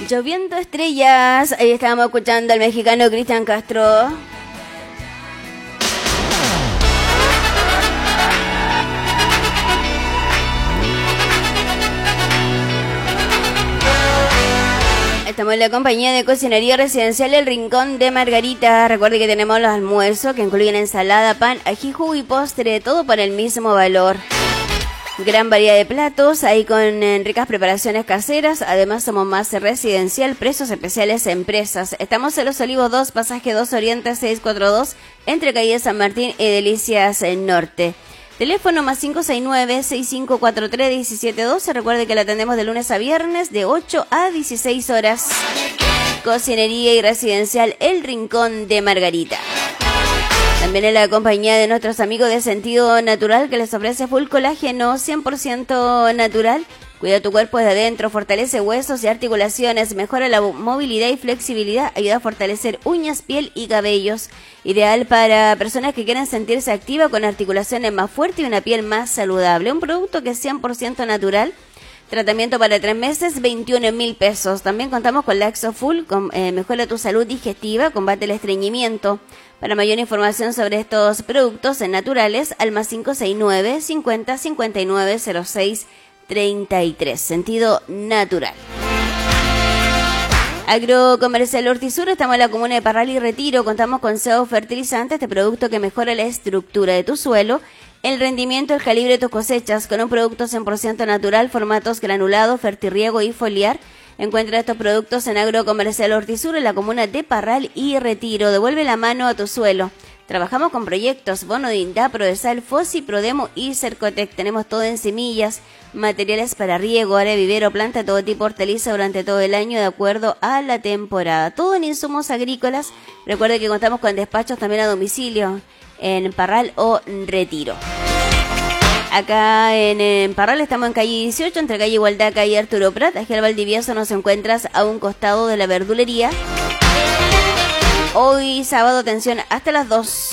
Lloviendo estrellas. Ahí estábamos escuchando al mexicano Cristian Castro. Estamos en la compañía de cocinería residencial El Rincón de Margarita. Recuerde que tenemos los almuerzos que incluyen ensalada, pan, ají, jugo y postre, todo por el mismo valor. Gran variedad de platos, ahí con ricas preparaciones caseras. Además somos más residencial, precios especiales empresas. Estamos en Los Olivos 2, pasaje 2 Oriente 642, entre calle San Martín y Delicias Norte. Teléfono más 569-6543-1712. Recuerde que la atendemos de lunes a viernes de 8 a 16 horas. Cocinería y residencial El Rincón de Margarita. También en la compañía de nuestros amigos de Sentido Natural, que les ofrece full colágeno 100% natural. Cuida tu cuerpo desde adentro, fortalece huesos y articulaciones, mejora la movilidad y flexibilidad, ayuda a fortalecer uñas, piel y cabellos. Ideal para personas que quieren sentirse activas con articulaciones más fuertes y una piel más saludable. Un producto que es 100% natural. Tratamiento para 3 meses, 21.000 pesos. También contamos con Laxo Full, mejora tu salud digestiva, combate el estreñimiento. Para mayor información sobre estos productos naturales, al más 569 50 59 06 33. Sentido natural. Agrocomercial Hortisur, estamos en la comuna de Parral y Retiro. Contamos con SEO Fertilizante, este producto que mejora la estructura de tu suelo, el rendimiento, el calibre de tus cosechas, con un producto 100% natural, formatos granulados, fertirriego y foliar. Encuentra estos productos en Agrocomercial Hortisur, en la comuna de Parral y Retiro. Devuelve la mano a tu suelo. Trabajamos con proyectos Bono de INDA, Prodesal, FOSI, Prodemo y Cercotec. Tenemos todo en semillas, materiales para riego, área vivero, planta, todo tipo de hortaliza durante todo el año de acuerdo a la temporada. Todo en insumos agrícolas. Recuerde que contamos con despachos también a domicilio en Parral o Retiro. Acá en Parral estamos en calle 18, entre calle Igualdad, calle Arturo Prat. Aquí al Valdivieso nos encuentras a un costado de la verdulería. Hoy sábado, atención, hasta las 2.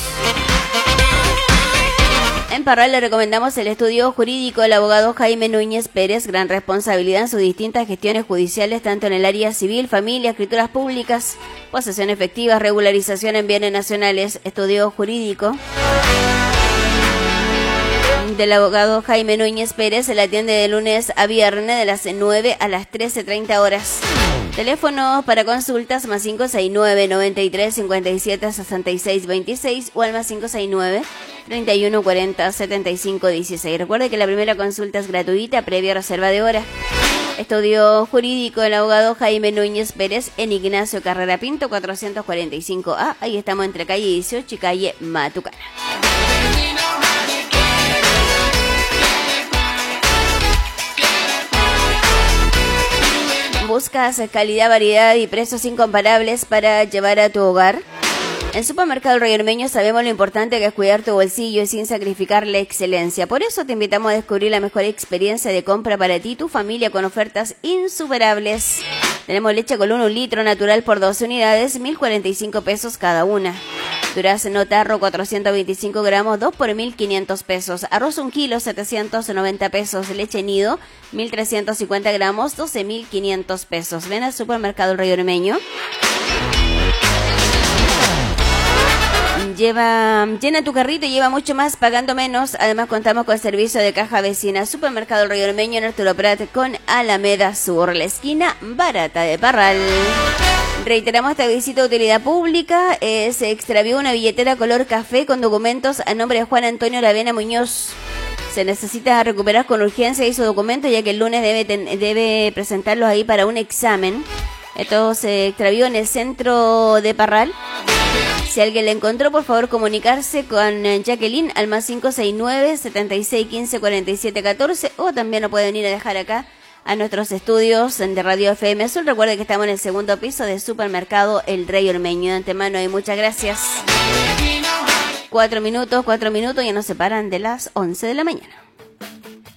En Parral le recomendamos el estudio jurídico del abogado Jaime Núñez Pérez, gran responsabilidad en sus distintas gestiones judiciales, tanto en el área civil, familia, escrituras públicas, posesión efectiva, regularización en bienes nacionales. Estudio jurídico del abogado Jaime Núñez Pérez se la atiende de lunes a viernes de las 9 a las 13:30 horas. Teléfonos para consultas más 569 93 57 66 26 o al más 569 31 40 75 16. Recuerde que la primera consulta es gratuita, previa reserva de hora. Estudio jurídico del abogado Jaime Núñez Pérez en Ignacio Carrera Pinto 445A. Ahí estamos entre calle 18 y calle Matucana. ¿Buscas calidad, variedad y precios incomparables para llevar a tu hogar? En Supermercado El Rey Ormeño sabemos lo importante que es cuidar tu bolsillo y sin sacrificar la excelencia. Por eso te invitamos a descubrir la mejor experiencia de compra para ti y tu familia con ofertas insuperables. Tenemos leche Colón 1 litro natural por 12 unidades, 1.045 pesos cada una. Durazno Tarro 425 gramos, 2 por 1.500 pesos. Arroz 1 kilo, 790 pesos. Leche Nido, 1.350 gramos, 12.500 pesos. Ven al Supermercado El Rey Ormeño. Llena tu carrito y lleva mucho más pagando menos. Además contamos con servicio de caja vecina. Supermercado El Rey Ormeño en Arturo Prat con Alameda Sur, la esquina barata de Parral. Reiteramos esta visita de utilidad pública. Se extravió una billetera color café con documentos a nombre de Juan Antonio Lavena Muñoz. Se necesita recuperar con urgencia su documento, ya que el lunes debe presentarlos ahí para un examen. Esto se extravió en el centro de Parral. Si alguien le encontró, por favor comunicarse con Jacqueline al más 569 76 15 47 14, o también lo pueden ir a dejar acá a nuestros estudios de Radio FM Azul. Recuerden que estamos en el segundo piso del Supermercado El Rey Ormeño. De antemano y muchas gracias. 4 minutos, ya nos separan de las 11 de la mañana.